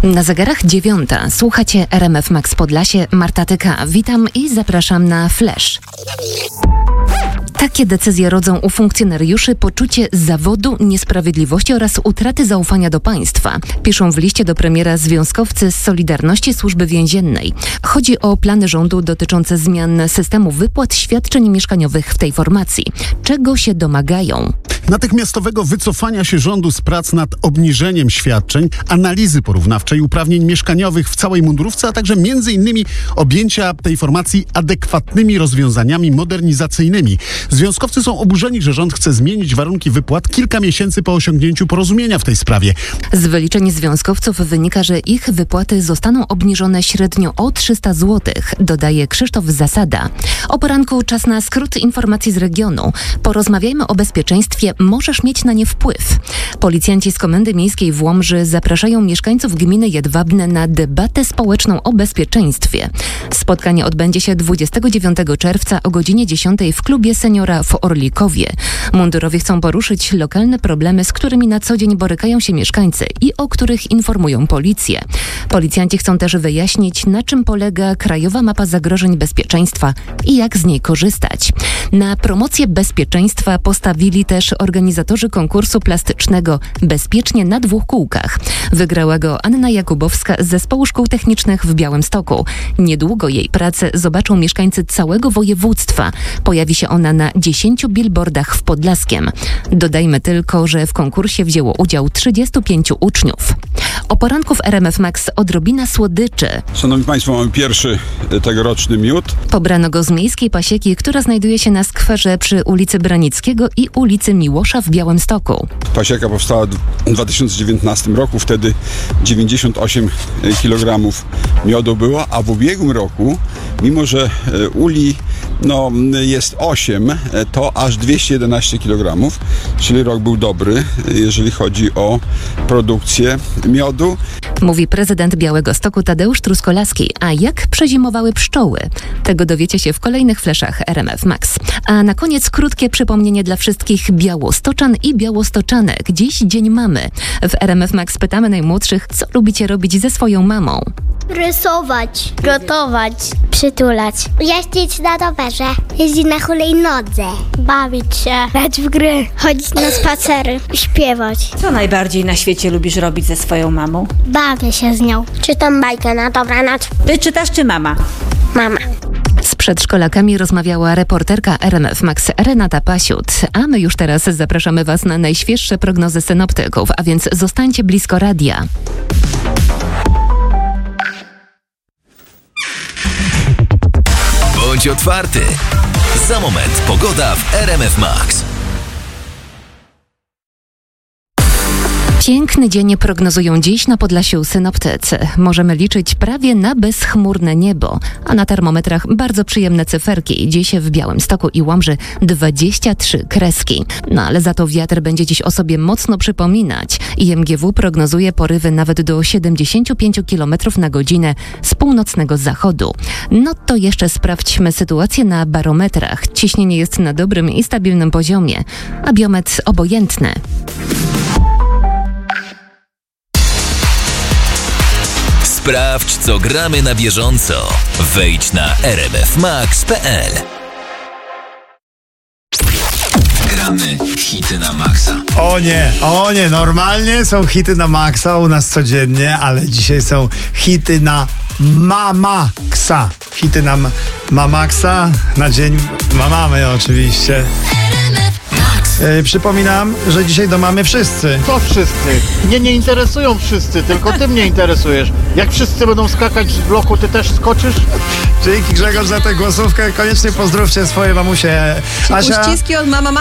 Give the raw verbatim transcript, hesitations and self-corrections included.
Na zegarach dziewiąta. Słuchacie R M F Max Podlasie. Marta Tyka. Witam i zapraszam na Flash. Takie decyzje rodzą u funkcjonariuszy poczucie zawodu, niesprawiedliwości oraz utraty zaufania do państwa. Piszą w liście do premiera związkowcy z Solidarności Służby Więziennej. Chodzi o plany rządu dotyczące zmian systemu wypłat świadczeń mieszkaniowych w tej formacji. Czego się domagają? Natychmiastowego wycofania się rządu z prac nad obniżeniem świadczeń, analizy porównawczej uprawnień mieszkaniowych w całej mundurówce, a także między innymi objęcia tej formacji adekwatnymi rozwiązaniami modernizacyjnymi. Związkowcy są oburzeni, że rząd chce zmienić warunki wypłat kilka miesięcy po osiągnięciu porozumienia w tej sprawie. Z wyliczeń związkowców wynika, że ich wypłaty zostaną obniżone średnio o trzysta złotych, dodaje Krzysztof Zasada. O poranku czas na skrót informacji z regionu. Porozmawiajmy o bezpieczeństwie. Możesz mieć na nie wpływ. Policjanci z Komendy Miejskiej w Łomży zapraszają mieszkańców gminy Jedwabne na debatę społeczną o bezpieczeństwie. Spotkanie odbędzie się dwudziestego dziewiątego czerwca o godzinie dziesiątej w klubie seniora w Orlikowie. Mundurowie chcą poruszyć lokalne problemy, z którymi na co dzień borykają się mieszkańcy i o których informują policję. Policjanci chcą też wyjaśnić, na czym polega Krajowa Mapa Zagrożeń Bezpieczeństwa i jak z niej korzystać. Na promocję bezpieczeństwa postawili też organizatorzy konkursu plastycznego Bezpiecznie na dwóch kółkach. Wygrała go Anna Jakubowska z Zespołu Szkół Technicznych w Białymstoku. Niedługo jej pracę zobaczą mieszkańcy całego województwa. Pojawi się ona na dziesięciu billboardach w Podlaskiem. Dodajmy tylko, że w konkursie wzięło udział trzydziestu pięciu uczniów. O poranku w R M F Max odrobina słodyczy. Szanowni Państwo, mamy pierwszy tegoroczny miód. Pobrano go z miejskiej pasieki, która znajduje się na skwerze przy ulicy Branickiego i ulicy Miłosza w Białymstoku. Pasieka powstała w dwa tysiące dziewiętnastym roku, wtedy dziewięćdziesiąt osiem kilogramów miodu było, a w ubiegłym roku, mimo że uli no, jest osiem, to aż dwieście jedenaście kilogramów, czyli rok był dobry, jeżeli chodzi o produkcję miodu. Mówi prezydent Białegostoku Tadeusz Truskolaski. A jak przezimowały pszczoły? Tego dowiecie się w kolejnych fleszach R M F Max. A na koniec krótkie przypomnienie dla wszystkich białostoczan i białostoczanek. Dziś Dzień Mamy. W R M F Max pytamy najmłodszych, co lubicie robić ze swoją mamą. Rysować, gotować, przytulać, jeździć na rowerze, jeździć na hulajnodze, bawić się, grać w gry, chodzić na spacery, śpiewać. Co najbardziej na świecie lubisz robić ze swoją mamą? Bawię się z nią. Czytam bajkę na dobranoc. Ty czytasz czy mama? Mama. Z przedszkolakami rozmawiała reporterka R M F Max Renata Pasiut. A my już teraz zapraszamy Was na najświeższe prognozy synoptyków, a więc zostańcie blisko radia. Bądź otwarty. Za moment pogoda w R M F Max. Piękny dzień prognozują dziś na Podlasiu synoptycy. Możemy liczyć prawie na bezchmurne niebo, a na termometrach bardzo przyjemne cyferki. Dziś w Białymstoku i Łomży dwadzieścia trzy kreski. No ale za to wiatr będzie dziś o sobie mocno przypominać. I M G W prognozuje porywy nawet do siedemdziesiąt pięć kilometrów na godzinę z północnego zachodu. No to jeszcze sprawdźmy sytuację na barometrach. Ciśnienie jest na dobrym i stabilnym poziomie, a biometr obojętny. Sprawdź, co gramy na bieżąco. Wejdź na r m f max kropka p l. Gramy hity na maksa. O nie, o nie, normalnie są hity na maksa u nas codziennie, ale dzisiaj są hity na Mamaksa. Hity na Mamaksa na dzień mamamy oczywiście. Yy, przypominam, że dzisiaj do mamy wszyscy. Co wszyscy? Mnie nie interesują wszyscy, tylko ty mnie interesujesz. Jak wszyscy będą skakać z bloku, ty też skoczysz? Dzięki Grzegorz za tę głosówkę. Koniecznie pozdrówcie swoje mamusie. Asia. Uściski od mama